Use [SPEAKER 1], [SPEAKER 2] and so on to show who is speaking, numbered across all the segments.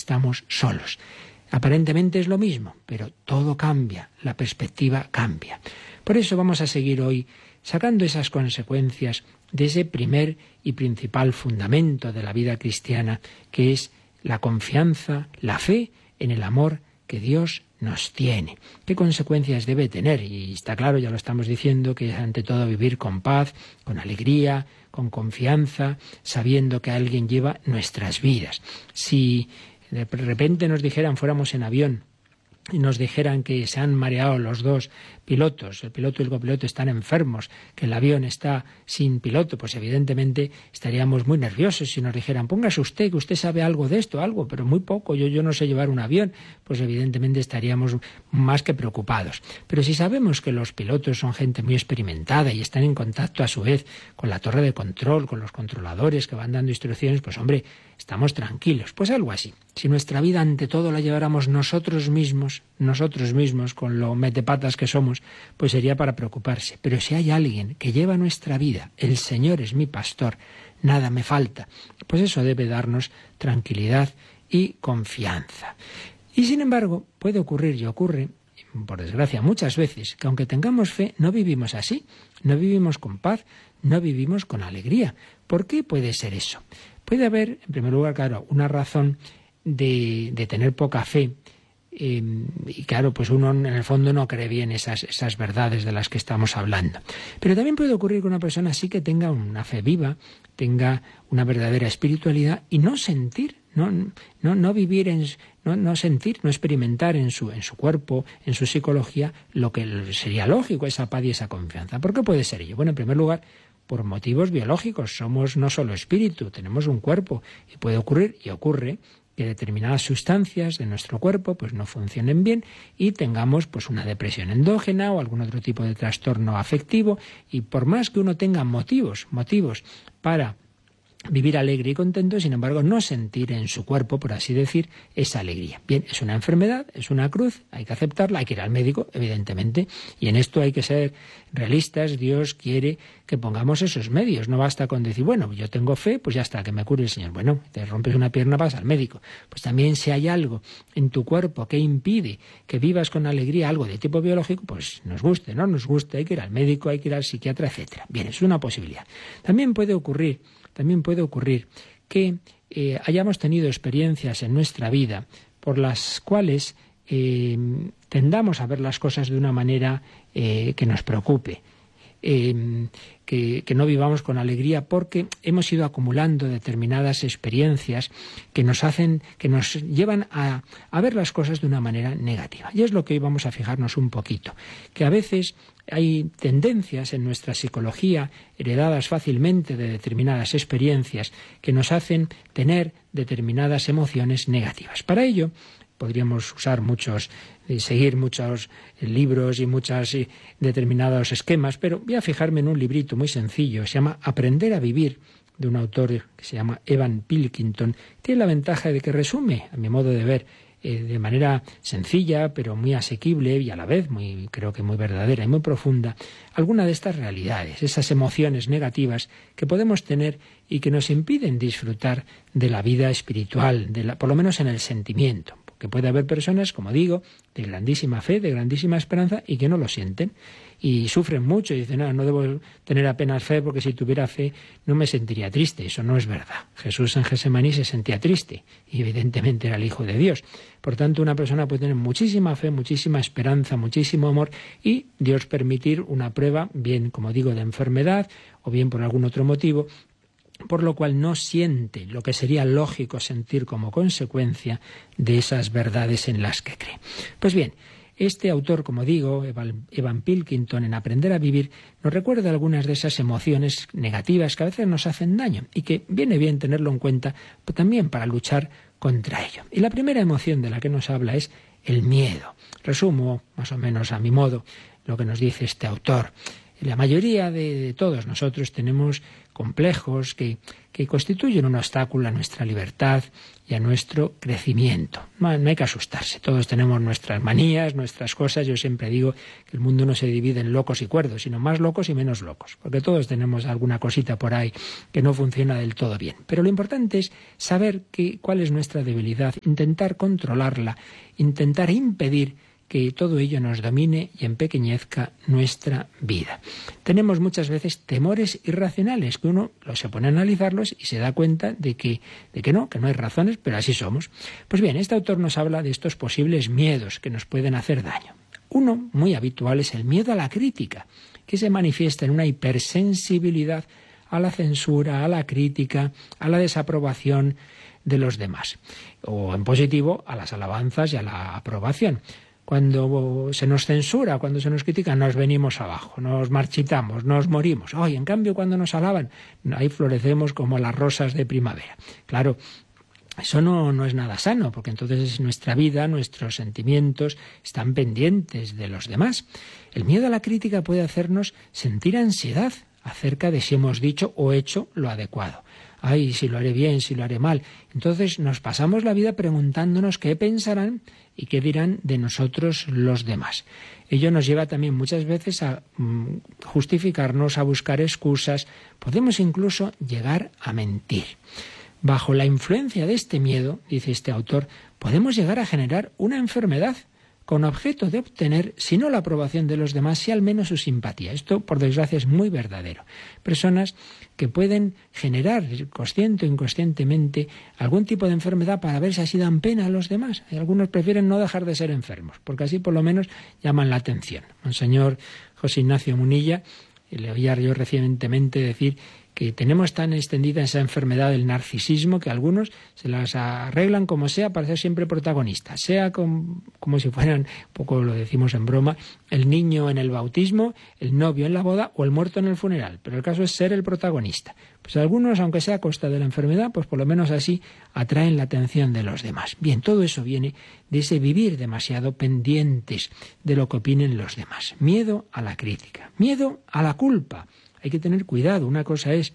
[SPEAKER 1] estamos solos. Aparentemente es lo mismo, pero todo cambia, la perspectiva cambia. Por eso vamos a seguir hoy sacando esas consecuencias de ese primer y principal fundamento de la vida cristiana, que es la confianza, la fe en el amor que Dios nos tiene. ¿Qué consecuencias debe tener? Y está claro, ya lo estamos diciendo, que es ante todo vivir con paz, con alegría, con confianza, sabiendo que alguien lleva nuestras vidas. Si de repente nos dijeran, fuéramos en avión, y nos dijeran que se han mareado los dos pilotos, el piloto y el copiloto están enfermos, que el avión está sin piloto, pues evidentemente estaríamos muy nerviosos. Si nos dijeran, póngase usted, que usted sabe algo de esto, algo, pero muy poco, yo no sé llevar un avión, pues evidentemente estaríamos más que preocupados. Pero si sabemos que los pilotos son gente muy experimentada y están en contacto a su vez con la torre de control, con los controladores que van dando instrucciones, pues hombre, estamos tranquilos. Pues algo así. Si nuestra vida ante todo la lleváramos nosotros mismos, con lo metepatas que somos, pues sería para preocuparse. Pero si hay alguien que lleva nuestra vida, el Señor es mi pastor, nada me falta, pues eso debe darnos tranquilidad y confianza. Y sin embargo, puede ocurrir y ocurre, por desgracia muchas veces, que aunque tengamos fe, no vivimos así, no vivimos con paz, no vivimos con alegría. ¿Por qué puede ser eso? Puede haber, en primer lugar, claro, una razón de tener poca fe. Y claro, pues uno en el fondo no cree bien esas verdades de las que estamos hablando. Pero también puede ocurrir que una persona sí que tenga una fe viva, tenga una verdadera espiritualidad y no sentir, no vivir, no sentir, no experimentar en su cuerpo, en su psicología, lo que sería lógico, esa paz y esa confianza. ¿Por qué puede ser ello? Bueno, en primer lugar, por motivos biológicos. Somos no solo espíritu, tenemos un cuerpo y puede ocurrir, y ocurre, que determinadas sustancias de nuestro cuerpo pues no funcionen bien y tengamos pues una depresión endógena o algún otro tipo de trastorno afectivo, y por más que uno tenga motivos para vivir alegre y contento, sin embargo, no sentir en su cuerpo, por así decir, esa alegría. Bien, es una enfermedad, es una cruz, hay que aceptarla, hay que ir al médico, evidentemente, y en esto hay que ser realistas. Dios quiere que pongamos esos medios. No basta con decir, bueno, yo tengo fe, pues ya está, que me cure el Señor. Bueno, te rompes una pierna, vas al médico. Pues también si hay algo en tu cuerpo que impide que vivas con alegría, algo de tipo biológico, pues nos guste, no nos guste, hay que ir al médico, hay que ir al psiquiatra, etcétera. Bien, es una posibilidad. También puede ocurrir que hayamos tenido experiencias en nuestra vida por las cuales tendamos a ver las cosas de una manera que nos preocupe, que no vivamos con alegría porque hemos ido acumulando determinadas experiencias que nos llevan a ver las cosas de una manera negativa. Y es lo que hoy vamos a fijarnos un poquito, que a veces hay tendencias en nuestra psicología heredadas fácilmente de determinadas experiencias que nos hacen tener determinadas emociones negativas. Para ello podríamos seguir muchos libros y muchos determinados esquemas, pero voy a fijarme en un librito muy sencillo, se llama Aprender a vivir, de un autor que se llama Evan Pilkington. Tiene la ventaja de que resume, a mi modo de ver, de manera sencilla, pero muy asequible y a la vez creo que muy verdadera y muy profunda, alguna de estas realidades, esas emociones negativas que podemos tener y que nos impiden disfrutar de la vida espiritual, por lo menos en el sentimiento. Que puede haber personas, como digo, de grandísima fe, de grandísima esperanza y que no lo sienten y sufren mucho y dicen, no debo tener apenas fe porque si tuviera fe no me sentiría triste. Eso no es verdad. Jesús en Getsemaní se sentía triste y evidentemente era el Hijo de Dios. Por tanto, una persona puede tener muchísima fe, muchísima esperanza, muchísimo amor y Dios permitir una prueba, bien, como digo, de enfermedad o bien por algún otro motivo, por lo cual no siente lo que sería lógico sentir como consecuencia de esas verdades en las que cree. Pues bien, este autor, como digo, Evan Pilkington, en Aprender a vivir, nos recuerda algunas de esas emociones negativas que a veces nos hacen daño y que viene bien tenerlo en cuenta pero también para luchar contra ello. Y la primera emoción de la que nos habla es el miedo. Resumo, más o menos a mi modo, lo que nos dice este autor. La mayoría de todos nosotros tenemos complejos que constituyen un obstáculo a nuestra libertad y a nuestro crecimiento. No hay que asustarse, todos tenemos nuestras manías, nuestras cosas. Yo siempre digo que el mundo no se divide en locos y cuerdos, sino más locos y menos locos, porque todos tenemos alguna cosita por ahí que no funciona del todo bien. Pero lo importante es saber cuál es nuestra debilidad, intentar controlarla, intentar impedir que todo ello nos domine y empequeñezca nuestra vida. Tenemos muchas veces temores irracionales, que uno se pone a analizarlos y se da cuenta de que no hay razones, pero así somos. Pues bien, este autor nos habla de estos posibles miedos que nos pueden hacer daño. Uno muy habitual es el miedo a la crítica, que se manifiesta en una hipersensibilidad a la censura, a la crítica, a la desaprobación de los demás, o en positivo a las alabanzas y a la aprobación. Cuando se nos censura, cuando se nos critica, nos venimos abajo, nos marchitamos, nos morimos. En cambio, cuando nos alaban, ahí florecemos como las rosas de primavera. Claro, eso no es nada sano, porque entonces nuestra vida, nuestros sentimientos están pendientes de los demás. El miedo a la crítica puede hacernos sentir ansiedad acerca de si hemos dicho o hecho lo adecuado. Si lo haré bien, si lo haré mal. Entonces nos pasamos la vida preguntándonos qué pensarán y qué dirán de nosotros los demás. Ello nos lleva también muchas veces a justificarnos, a buscar excusas. Podemos incluso llegar a mentir. Bajo la influencia de este miedo, dice este autor, podemos llegar a generar una enfermedad con objeto de obtener, si no la aprobación de los demás, si al menos su simpatía. Esto, por desgracia, es muy verdadero. Personas que pueden generar, consciente o inconscientemente, algún tipo de enfermedad para ver si así dan pena a los demás. Algunos prefieren no dejar de ser enfermos, porque así por lo menos llaman la atención. Monseñor José Ignacio Munilla, le oía yo recientemente decir que tenemos tan extendida esa enfermedad del narcisismo que algunos se las arreglan como sea para ser siempre protagonistas, sea como si fueran, poco lo decimos en broma, el niño en el bautismo, el novio en la boda o el muerto en el funeral, pero el caso es ser el protagonista. Pues algunos, aunque sea a costa de la enfermedad, pues por lo menos así atraen la atención de los demás. Bien, todo eso viene de ese vivir demasiado pendientes de lo que opinen los demás. Miedo a la crítica, miedo a la culpa. Hay que tener cuidado. Una cosa es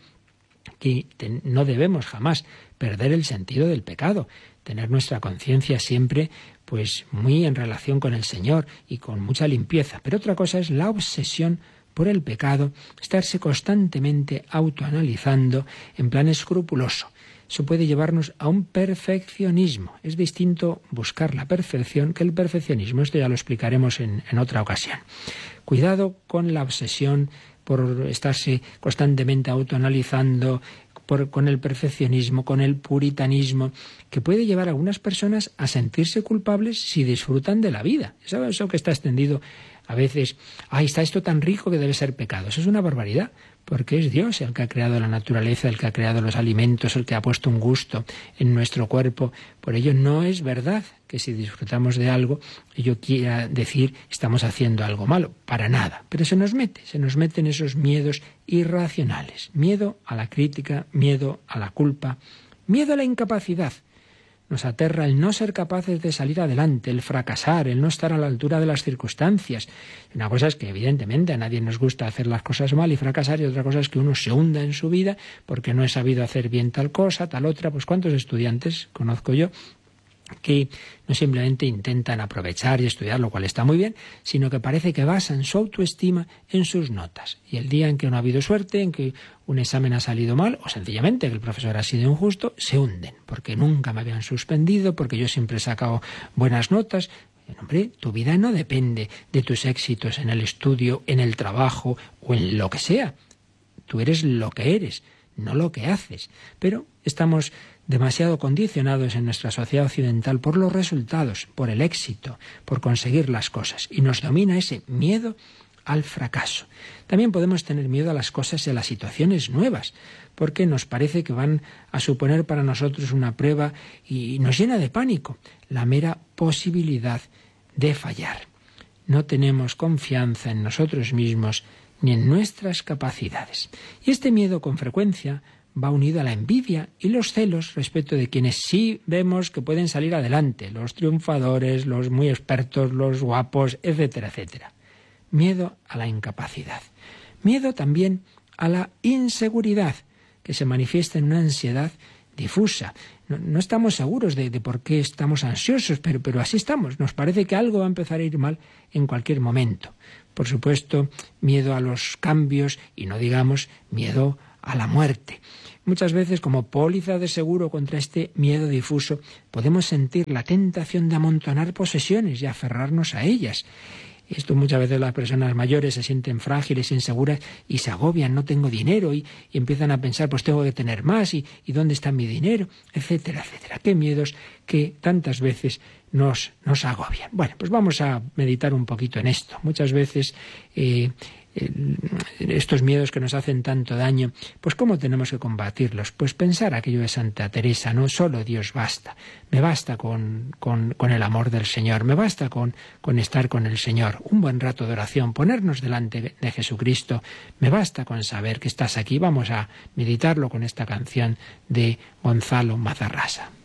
[SPEAKER 1] que no debemos jamás perder el sentido del pecado, tener nuestra conciencia siempre pues muy en relación con el Señor y con mucha limpieza. Pero otra cosa es la obsesión por el pecado, estarse constantemente autoanalizando en plan escrupuloso. Eso puede llevarnos a un perfeccionismo. Es distinto buscar la perfección que el perfeccionismo. Esto ya lo explicaremos en otra ocasión. Cuidado con la obsesión por estarse constantemente autoanalizando, con el perfeccionismo, con el puritanismo, que puede llevar a algunas personas a sentirse culpables si disfrutan de la vida. Eso que está extendido a veces, está esto tan rico que debe ser pecado. Eso es una barbaridad, porque es Dios el que ha creado la naturaleza, el que ha creado los alimentos, el que ha puesto un gusto en nuestro cuerpo. Por ello no es verdad que si disfrutamos de algo, ello quiera decir estamos haciendo algo malo, para nada. Pero se nos meten esos miedos irracionales. Miedo a la crítica, miedo a la culpa, miedo a la incapacidad. Nos aterra el no ser capaces de salir adelante, el fracasar, el no estar a la altura de las circunstancias. Una cosa es que evidentemente a nadie nos gusta hacer las cosas mal y fracasar, y otra cosa es que uno se hunda en su vida porque no he sabido hacer bien tal cosa, tal otra. Pues ¿cuántos estudiantes conozco yo que no simplemente intentan aprovechar y estudiar, lo cual está muy bien, sino que parece que basan su autoestima en sus notas? Y el día en que no ha habido suerte, en que un examen ha salido mal, o sencillamente que el profesor ha sido injusto, se hunden, porque nunca me habían suspendido, porque yo siempre he sacado buenas notas. Hombre, tu vida no depende de tus éxitos en el estudio, en el trabajo o en lo que sea. Tú eres lo que eres, no lo que haces. Pero estamos demasiado condicionados en nuestra sociedad occidental por los resultados, por el éxito, por conseguir las cosas. Y nos domina ese miedo al fracaso. También podemos tener miedo a las cosas y a las situaciones nuevas, porque nos parece que van a suponer para nosotros una prueba y nos llena de pánico la mera posibilidad de fallar. No tenemos confianza en nosotros mismos ni en nuestras capacidades. Y este miedo con frecuencia va unido a la envidia y los celos respecto de quienes sí vemos que pueden salir adelante, los triunfadores, los muy expertos, los guapos, etcétera, etcétera. Miedo a la incapacidad. Miedo también a la inseguridad. que se manifiesta en una ansiedad difusa. No estamos seguros de por qué estamos ansiosos, pero así estamos. Nos parece que algo va a empezar a ir mal en cualquier momento. Por supuesto, miedo a los cambios y no digamos miedo a la muerte. Muchas veces, como póliza de seguro contra este miedo difuso, podemos sentir la tentación de amontonar posesiones y aferrarnos a ellas. Esto muchas veces las personas mayores se sienten frágiles, inseguras y se agobian, no tengo dinero y empiezan a pensar, pues tengo que tener más y ¿dónde está mi dinero? Etcétera, etcétera. Qué miedos que tantas veces nos agobian. Bueno, pues vamos a meditar un poquito en esto. Muchas veces estos miedos que nos hacen tanto daño, pues ¿cómo tenemos que combatirlos? Pues pensar aquello de Santa Teresa, no solo Dios basta, me basta con el amor del Señor, me basta con estar con el Señor, un buen rato de oración, ponernos delante de Jesucristo, me basta con saber que estás aquí. Vamos a meditarlo con esta canción de Gonzalo Mazarrasa.